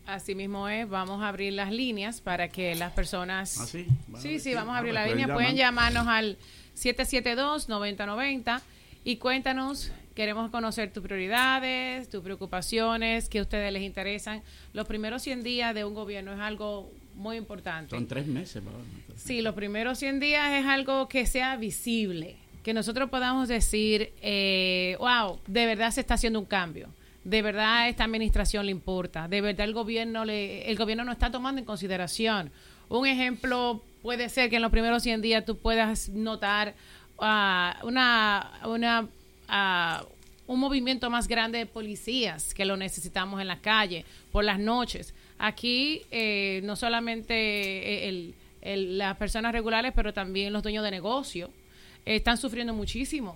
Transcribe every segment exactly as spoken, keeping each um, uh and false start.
Así mismo es, vamos a abrir las líneas para que las personas... ¿Ah, sí? Bueno, sí, sí, vamos a ah, abrir pues la línea. llamar. Pueden llamarnos al siete siete dos, nueve cero nueve cero y cuéntanos, queremos conocer tus prioridades, tus preocupaciones, qué a ustedes les interesan. Los primeros cien días de un gobierno es algo muy importante. Son tres meses. ¿Verdad? Sí, los primeros cien días es algo que sea visible, que nosotros podamos decir, eh, wow, de verdad se está haciendo un cambio. De verdad esta administración le importa, de verdad el gobierno le, el gobierno no está tomando en consideración. Un ejemplo puede ser que en los primeros cien días tú puedas notar uh, una, una uh, un movimiento más grande de policías que lo necesitamos en la calle, por las noches. Aquí eh, no solamente el, el, las personas regulares, pero también los dueños de negocio eh, están sufriendo muchísimo.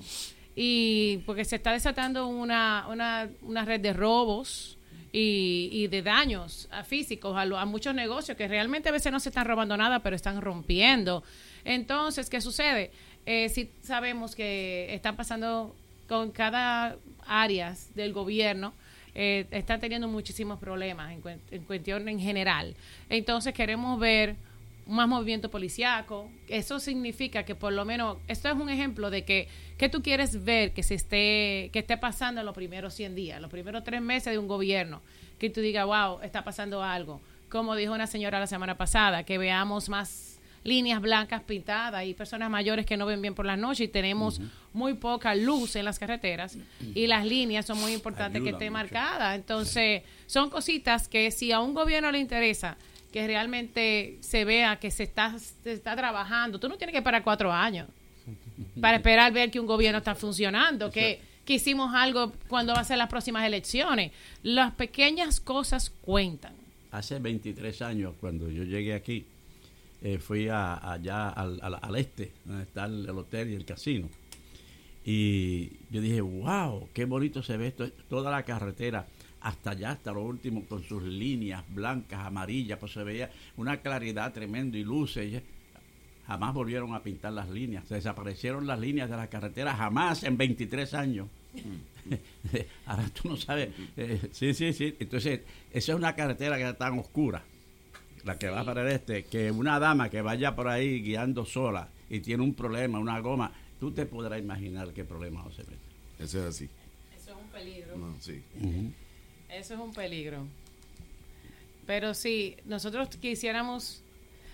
Y porque se está desatando una, una, una red de robos y, y de daños a físicos a, lo, a muchos negocios que realmente a veces no se están robando nada, pero están rompiendo. Entonces, ¿qué sucede? Eh, si sabemos que están pasando con cada área del gobierno, eh, están teniendo muchísimos problemas en, en cuestión en general. Entonces, queremos ver más movimiento policíaco. Eso significa que por lo menos, esto es un ejemplo de que, que tú quieres ver que se esté, que esté pasando en los primeros cien días, los primeros tres meses de un gobierno, que tú digas, wow, está pasando algo. Como dijo una señora la semana pasada, que veamos más líneas blancas pintadas y personas mayores que no ven bien por la noche y tenemos uh-huh. muy poca luz en las carreteras y las líneas son muy importantes Ayuda que estén marcadas. Entonces, son cositas que si a un gobierno le interesa que realmente se vea que se está, se está trabajando. Tú no tienes que esperar cuatro años para esperar ver que un gobierno está funcionando, que, que hicimos algo cuando va a ser las próximas elecciones. Las pequeñas cosas cuentan. Hace veintitrés años, cuando yo llegué aquí, eh, fui a, allá al, al, al este, donde está el, el hotel y el casino. Y yo dije, wow, qué bonito se ve esto, toda la carretera, hasta allá, hasta lo último, con sus líneas blancas, amarillas, pues se veía una claridad tremenda y luces. Jamás volvieron a pintar las líneas, se desaparecieron las líneas de la carretera, jamás en veintitrés años. Ahora tú no sabes, eh, sí, sí, sí, entonces, esa es una carretera que está tan oscura, la que sí. va para el este, que una dama que vaya por ahí guiando sola y tiene un problema, una goma, tú te podrás imaginar qué problema va a ser. Eso es así. Eso es un peligro. No, sí. Uh-huh. Eso es un peligro. Pero sí, nosotros quisiéramos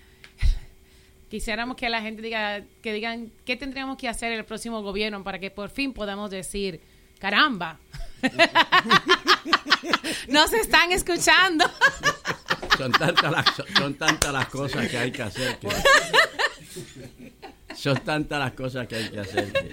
quisiéramos que la gente diga, que digan qué tendríamos que hacer el próximo gobierno para que por fin podamos decir, caramba, nos están escuchando. Son tantas las, son, son tantas las cosas que hay que hacer. Que, son tantas las cosas que hay que hacer. Que,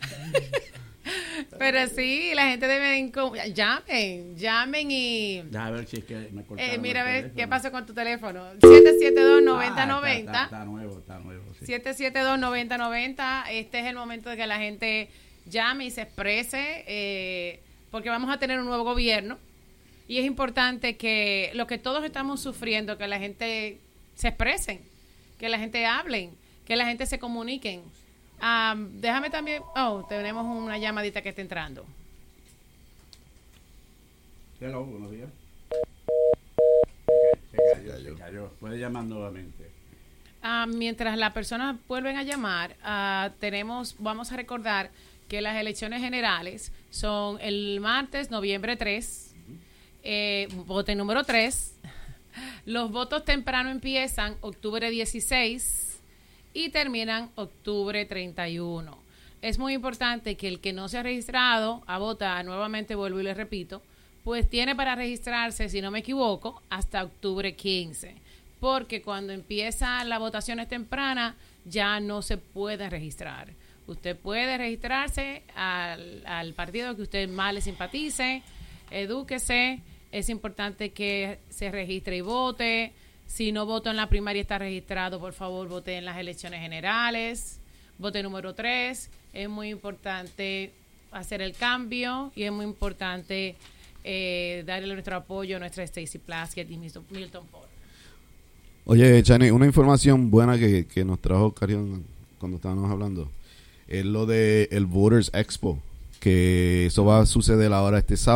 Pero sí, la gente debe inco- llamen, llamen y a ver si es que me cortaron eh, mira a ver teléfono. qué pasó con tu teléfono. siete siete dos, nueve cero nueve cero ah, está, está, está nuevo, está nuevo. Sí. siete siete dos, nueve cero nueve cero. Este es el momento de que la gente llame y se exprese, eh, porque vamos a tener un nuevo gobierno y es importante que lo que todos estamos sufriendo, que la gente se expresen, que la gente hablen, que la gente se comuniquen. Um, déjame también, oh, tenemos una llamadita que está entrando. Hello, buenos días. Okay, se cayó, se cayó. Puede llamar nuevamente. Uh, mientras las personas vuelven a llamar, uh, tenemos, vamos a recordar que las elecciones generales son el martes, noviembre tres, uh-huh. eh, voto número tres. Los votos temprano empiezan octubre dieciséis y terminan octubre treinta y uno. Es muy importante que el que no se ha registrado a votar, nuevamente vuelvo y le repito, pues tiene para registrarse, si no me equivoco, hasta octubre quince. Porque cuando empiezan las votaciones tempranas, ya no se puede registrar. Usted puede registrarse al, al partido que usted más le simpatice, edúquese. Es importante que se registre y vote. Si no votó en la primaria y está registrado, por favor, vote en las elecciones generales. Vote número tres. Es muy importante hacer el cambio y es muy importante eh, darle nuestro apoyo a nuestra Stacy Plaskett y Milton Porter. Oye, Chani, una información buena que, que nos trajo Carión cuando estábamos hablando es lo de el Voters Expo, que eso va a suceder ahora este sábado.